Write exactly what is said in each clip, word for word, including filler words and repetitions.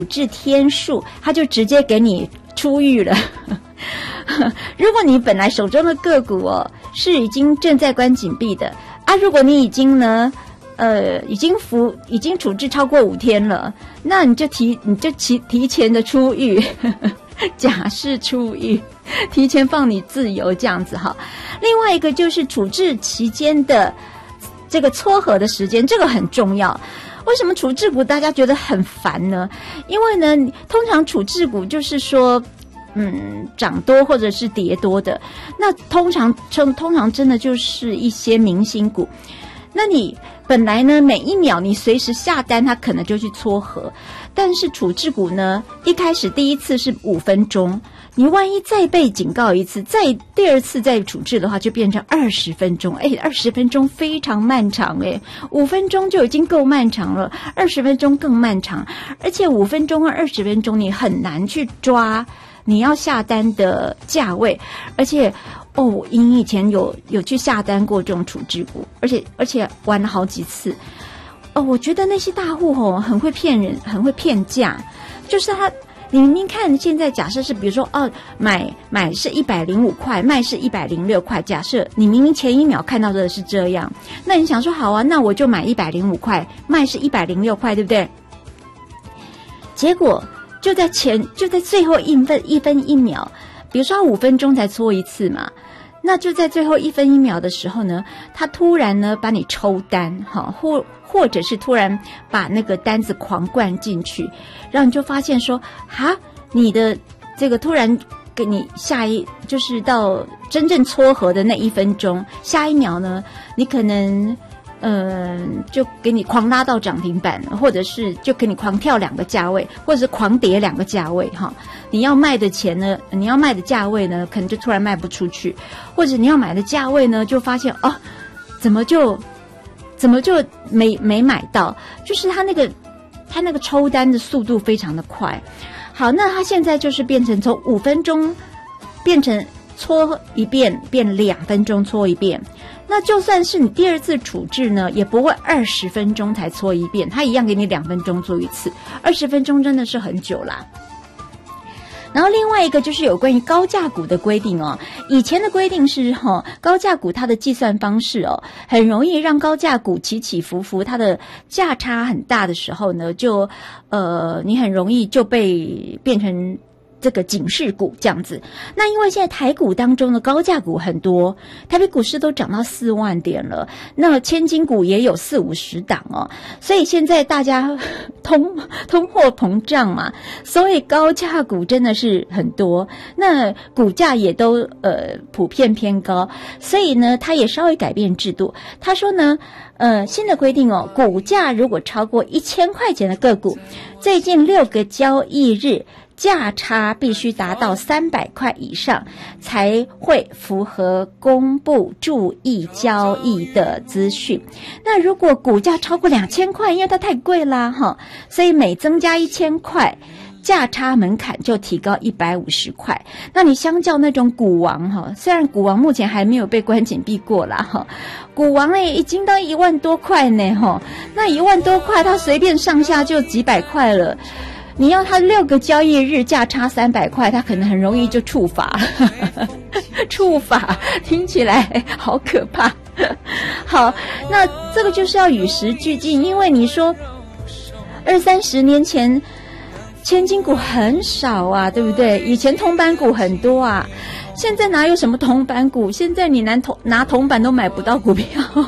置天数，它就直接给你出狱了。如果你本来手中的个股哦是已经正在关紧闭的啊，如果你已经呢呃已经服已经处置超过五天了，那你就提你就提提前的出狱，假释出狱，提前放你自由这样子哈。另外一个就是处置期间的这个撮合的时间，这个很重要。为什么处置股大家觉得很烦呢？因为呢，通常处置股就是说，嗯，涨多或者是跌多的，那通常通通常真的就是一些明星股。那你本来呢，每一秒你随时下单，它可能就去撮合。但是处置股呢，一开始第一次是五分钟，你万一再被警告一次，再第二次再处置的话，就变成二十分钟。哎，二十分钟非常漫长哎，五分钟就已经够漫长了，二十分钟更漫长。而且五分钟和二十分钟，你很难去抓你要下单的价位，而且。哦，你以前有有去下单过这种处置股，而且而且玩了好几次。哦，我觉得那些大户吼很会骗人，很会骗价。就是他，你明明看现在假设是，比如说哦，买买是一百零五块，卖是一百零六块。假设你明明前一秒看到的是这样，那你想说好啊，那我就买一百零五块，卖是一百零六块，对不对？结果就在前就在最后一分一分一秒。比如说他五分钟才搓一次嘛，那就在最后一分一秒的时候呢，他突然呢把你抽单，哈，或或者是突然把那个单子狂灌进去，然后你就发现说，哈，你的这个突然给你下一就是到真正撮合的那一分钟，下一秒呢，你可能。嗯，就给你狂拉到涨停板，或者是就给你狂跳两个价位，或者是狂跌两个价位哈。你要卖的钱呢，你要卖的价位呢，可能就突然卖不出去，或者你要买的价位呢，就发现哦，怎么就怎么就没没买到？就是他那个他那个抽单的速度非常的快。好，那他现在就是变成从五分钟变成搓一遍变两分钟搓一遍。那就算是你第二次处置呢，也不会二十分钟才搓一遍，它一样给你两分钟做一次，二十分钟真的是很久啦。然后另外一个就是有关于高价股的规定哦，以前的规定是哈、哦，高价股它的计算方式哦，很容易让高价股起起伏伏，它的价差很大的时候呢，就呃，你很容易就被变成。这个警示股这样子，那因为现在台股当中的高价股很多，台北股市都涨到四万点了，那千金股也有四五十档哦，所以现在大家通通货膨胀嘛，所以高价股真的是很多，那股价也都呃普遍偏高，所以呢，他也稍微改变制度，他说呢。呃，新的规定哦，股价如果超过一千块钱的个股，最近六个交易日价差必须达到三百块以上，才会符合公布注意交易的资讯。那如果股价超过两千块，因为它太贵啦哈，所以每增加一千块。价差门槛就提高一百五十块，那你相较那种股王哈，虽然股王目前还没有被关紧闭过啦哈，股王诶已经到一万多块呢哈，那一万多块它随便上下就几百块了，你要它六个交易日价差三百块，它可能很容易就触法，触法听起来好可怕。好，那这个就是要与时俱进，因为你说二三十年前。千金股很少啊，对不对？以前铜板股很多啊，现在哪有什么铜板股？现在你拿铜拿铜板都买不到股票。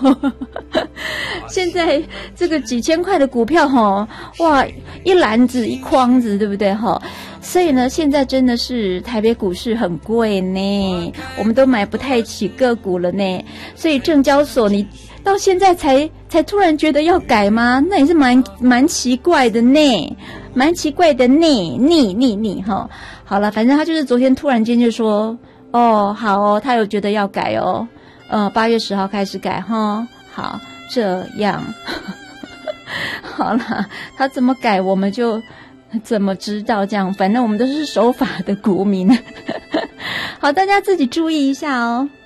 现在这个几千块的股票齁，哇，一篮子一筐子，对不对齁？所以呢，现在真的是台北股市很贵呢，我们都买不太起个股了呢。所以证交所你到现在才才突然觉得要改吗？那也是蛮蛮奇怪的呢。蛮奇怪的呢，腻腻腻哈。好了，反正他就是昨天突然间就说，哦，好哦，他有觉得要改哦，呃，八月十号开始改哈。好，这样，好了，他怎么改我们就怎么知道，这样，反正我们都是守法的国民。好，大家自己注意一下哦。